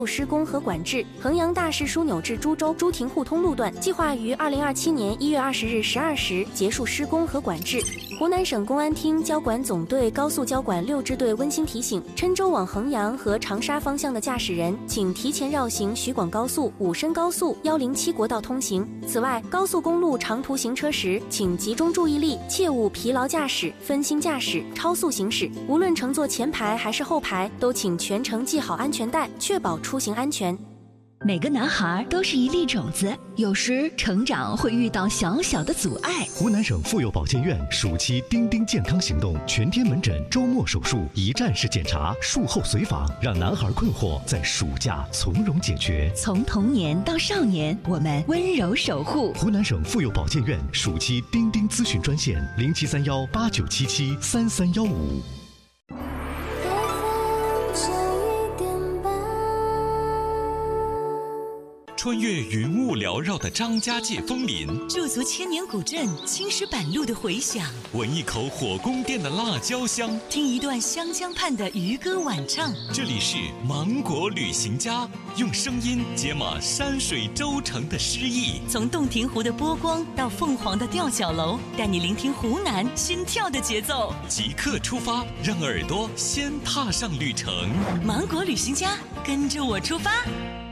施工和管制。衡阳大势枢纽至株洲朱亭互通路段计划于2027年1月20日12时结束施工和管制。湖南省公安厅交管总队高速交管6支队温馨提醒：郴州往衡阳和长沙方向的驾驶人，请提前绕行徐广高速、武深高速、107国道通行。此外，高速公路长途行车时，请集中注意力，切勿疲劳驾驶、分心驾驶、超速行驶。无论乘坐前排还是后排，都请全程系好安全带，确保出行安全。 每个男孩都是一粒种子，有时成长会遇到小小的阻碍。 湖南省妇幼保健院暑期丁丁健康行动全天门诊周末手术一站式检查，术后随访，让男孩困惑在暑假从容解决。 从童年到少年，我们温柔守护。 湖南省妇幼保健院暑期丁丁咨询专线073189773315。 穿越云雾缭绕的张家界枫林， 驻足千年古镇青石板路的回响， 闻一口火宫殿的辣椒香， 听一段湘江畔的渔歌晚唱。 这里是芒果旅行家，用声音解码山水州城的诗意。 从洞庭湖的波光到凤凰的吊脚楼，带你聆听湖南心跳的节奏。 即刻出发，让耳朵先踏上旅程。 芒果旅行家，跟着我出发。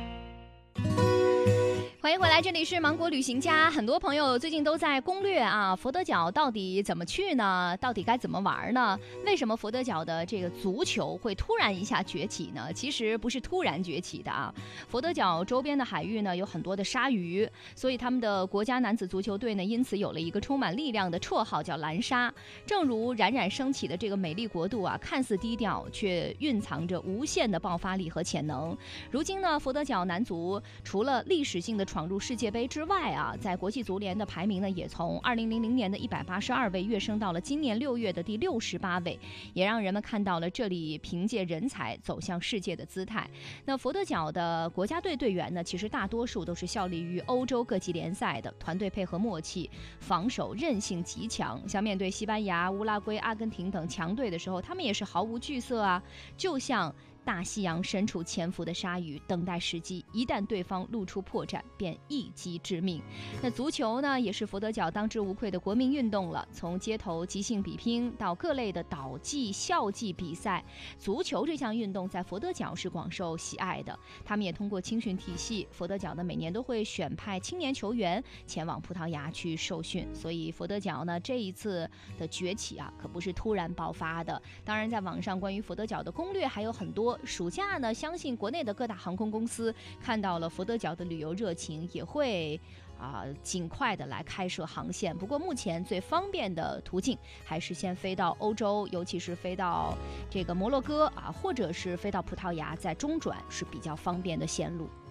欢迎回来，这里是芒果旅行家。很多朋友最近都在攻略啊，佛得角到底怎么去呢？到底该怎么玩呢？为什么佛得角的这个足球会突然一下崛起呢？其实不是突然崛起的啊。佛得角周边的海域呢有很多的鲨鱼，所以他们的国家男子足球队呢因此有了一个充满力量的绰号，叫蓝鲨。正如冉冉升起的这个美丽国度啊，看似低调，却蕴藏着无限的爆发力和潜能。如今呢，佛得角男足除了历史性的闯入世界杯之外啊，在国际足联的排名呢，也从2000年的182位跃升到了今年6月的第68位，也让人们看到了这里凭借人才走向世界的姿态。那佛得角的国家队队员呢，其实大多数都是效力于欧洲各级联赛的，团队配合默契，防守韧性极强。像面对西班牙、乌拉圭、阿根廷等强队的时候，他们也是毫无惧色啊，就像大西洋深处潜伏的鲨鱼，等待时机，一旦对方露出破绽，便一击致命。那足球呢，也是佛得角当之无愧的国民运动了。从街头即兴比拼到各类的岛际、校际比赛，足球这项运动在佛得角是广受喜爱的。他们也通过青训体系，佛得角呢每年都会选派青年球员前往葡萄牙去受训。所以佛得角呢这一次的崛起啊，可不是突然爆发的。当然，在网上关于佛得角的攻略还有很多。暑假呢，相信国内的各大航空公司看到了佛得角的旅游热情，也会尽快的来开设航线。不过目前最方便的途径还是先飞到欧洲，尤其是飞到这个摩洛哥啊，或者是飞到葡萄牙，再中转是比较方便的线路。